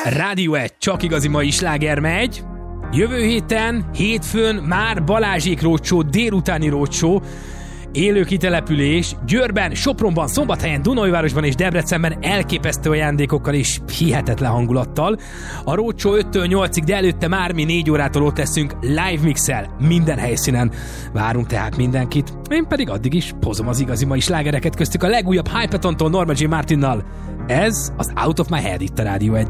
Rádió 1, csak igazi mai sláger megy. Jövő héten, hétfőn már Balázsék roadshow, délutáni roadshow, élő kitelepülés, Győrben, Sopronban, Szombathelyen, Dunaújvárosban és Debrecenben elképesztő ajándékokkal és hihetetlen hangulattal. A roadshow 5-től 8-ig, de előtte már mi 4 órától ott leszünk live mixel minden helyszínen. Várunk tehát mindenkit, én pedig addig is hozom az igazi mai slágereket, köztük a legújabb Hypetontól Norma J. Martinnal. Ez az Out of My Head itt a Rádió 1-en.